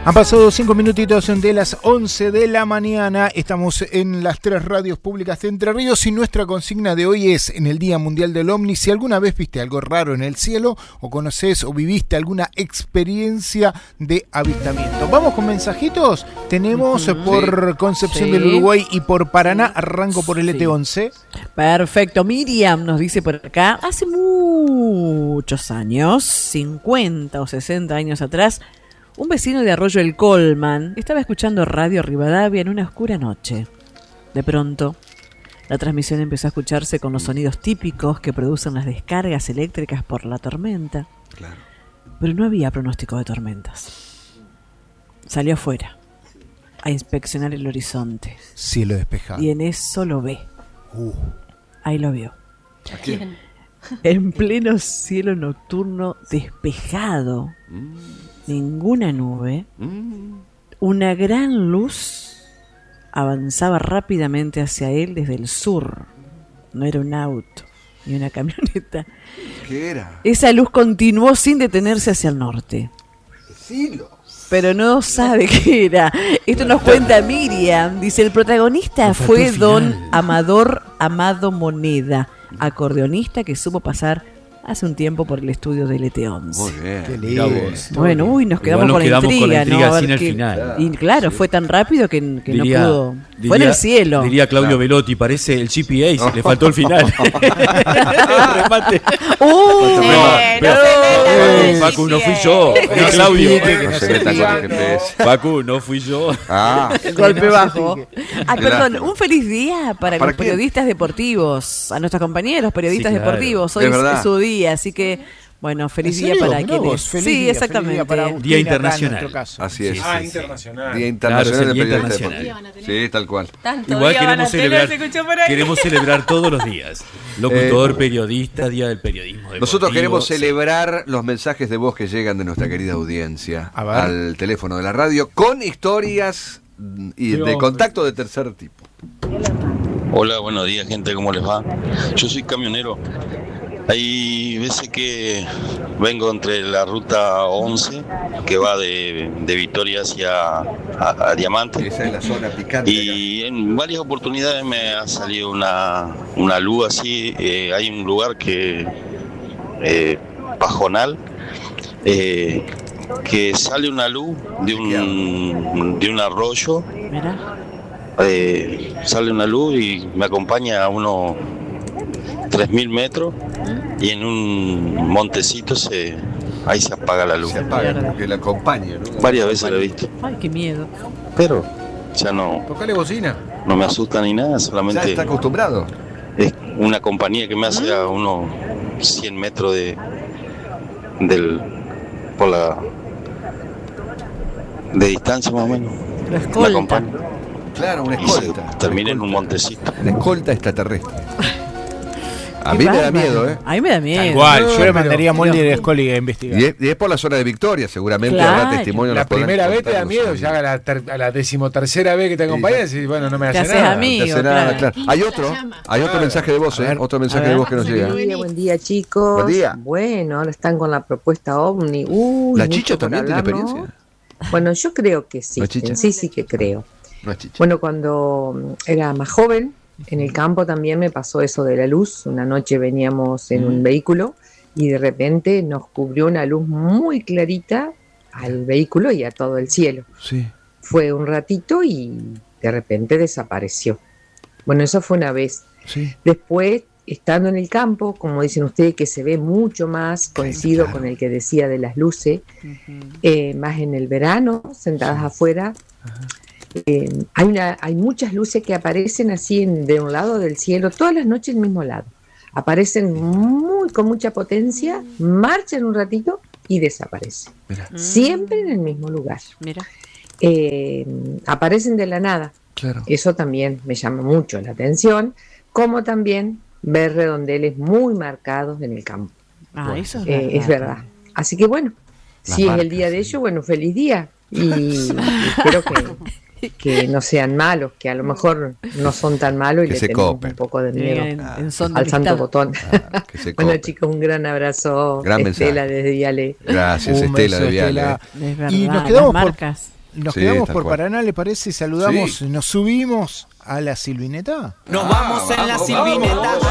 Han pasado 5 minutitos de las 11 de la mañana. Estamos en las 3 radios públicas de Entre Ríos y nuestra consigna de hoy es: en el Día Mundial del OVNI, si alguna vez viste algo raro en el cielo o conoces o viviste alguna experiencia de avistamiento. Vamos con mensajitos. Tenemos por Concepción del Uruguay y por Paraná. Arranco por el ET11. Perfecto. Miriam nos dice por acá: hace muchos años, 50 o 60 años atrás, un vecino de Arroyo El Colman estaba escuchando Radio Rivadavia en una oscura noche. De pronto, la transmisión empezó a escucharse con los sonidos típicos que producen las descargas eléctricas por la tormenta. Claro. Pero no había pronóstico de tormentas. Salió afuera a inspeccionar el horizonte. Cielo despejado. Y en eso lo ve. Ahí lo vio. ¿A quién? En pleno cielo nocturno despejado. Ninguna nube. Una gran luz avanzaba rápidamente hacia él desde el sur. No era un auto ni una camioneta. ¿Qué era? Esa luz continuó sin detenerse hacia el norte. Decilo. Pero no sabe qué era. Esto nos cuenta Miriam. Dice: el protagonista fue don Amador Amado Moneda, acordeonista que supo pasar hace un tiempo por el estudio del ET11. Muy bien. Qué lindo. Bueno, nos quedamos con la intriga, ¿no? A ver sin el qué- final. Y claro, fue tan rápido que no pudo. Fue en diría- el cielo. Diría Claudio Velotti, parece el GPA, le faltó el final. Remate. Facu, no fui yo. No, Claudio. No se meta con el GPS. Facu, no fui yo. Ah, Golpe bajo. Ah, perdón, Claro. un feliz día para ¿Para los quién? periodistas deportivos, a nuestros compañeros periodistas Sí, claro. deportivos. Hoy Es verdad. es su día, así que, bueno, feliz ¿En día serio? para Mirá quienes. vos, feliz Sí, día, exactamente. feliz día para Agustín, Día acá en internacional. nuestro caso. así es. Sí, Ah, sí, internacional. Día Claro, Internacional es el del Día Periodista Internacional. Deportivo. Sí, tal cual. Tanto Igual día van queremos a tener, celebrar, se escuchó por ahí. queremos celebrar todos los días. Locutor, periodista, Día del Periodismo Deportivo. Nosotros queremos celebrar los mensajes de voz que llegan de nuestra querida audiencia A ver. al teléfono de la radio con historias y de contacto de tercer tipo. Hola, buenos días, gente, ¿cómo les va? Yo soy camionero. Hay veces que vengo entre la ruta 11, que va de Victoria hacia a Diamante, Esa es la zona picante. y en varias oportunidades me ha salido una luz así. Hay un lugar que Pajonal, que sale una luz de un arroyo. Mirá. Sale una luz y me acompaña a unos 3.000 metros, y en un montecito ahí se apaga la luz. Se apaga, que la acompaña, ¿no? Varias veces lo he visto, Ay, qué miedo. pero ya no Tocale bocina. me asusta ni nada, Ya solamente está acostumbrado. es una compañía que me hace a unos 100 metros de distancia más o menos. Lo Me escolta. acompaña Claro, una y se escolta. termina en un montecito. Una escolta extraterrestre. A Qué mí me da bárbaro. miedo, ¿eh? A mí me da miedo. Igual, yo le pero- mandaría a Molly de Scully a investigar. Y es por la zona de Victoria, seguramente Claro. habrá testimonio. La nos podrán primera vez te da contar miedo, los ya a la decimotercera vez que te acompañas y bueno, no me Te hace haces nada. amigo. No te hace nada, claro. claro. Hay otro mensaje de voz, A ver, otro mensaje a de ver. voz que nos llega. Buen día, chicos. Buen día. Bueno, ahora están con la propuesta OVNI. Uy, ¿La mucho Chicha por también tiene hablar, ¿no? experiencia? Bueno, yo creo que sí. ¿La Chicha? Sí que creo. No es chicha. Bueno, cuando era más joven, en el campo también me pasó eso de la luz. Una noche veníamos en un vehículo y de repente nos cubrió una luz muy clarita al vehículo y a todo el cielo. Sí. Fue un ratito y de repente desapareció. Bueno, eso fue una vez. Sí. Después, estando en el campo, como dicen ustedes, que se ve mucho más, coincido claro. con el que decía de las luces, más en el verano, sentadas afuera. Hay muchas luces que aparecen así de un lado del cielo, todas las noches el mismo lado. Aparecen con mucha potencia, marchan un ratito y desaparecen. Mira, Siempre en el mismo lugar. Mira. Aparecen de la nada. claro. Eso también me llama mucho la atención, como también ver redondeles muy marcados en el campo. Ah, eso Es verdad. Así que bueno, Las si es marcas, el día de sí. ellos, bueno, feliz día. Y espero que no sean malos, que a lo mejor no son tan malos y Que le se tenemos copen. un poco de miedo En son de al santo amistad. botón. Que se Bueno, copen. chicos, un gran abrazo. Gran Estela mensaje. desde Viale. Gracias, Un Estela beso, de Viale. Estela. Es verdad, Y nos las quedamos por, marcas. Nos Sí, quedamos tal por cual. Paraná, ¿le parece? Saludamos, Sí. nos subimos a la Silvineta. Nos vamos en la vamos, Silvineta.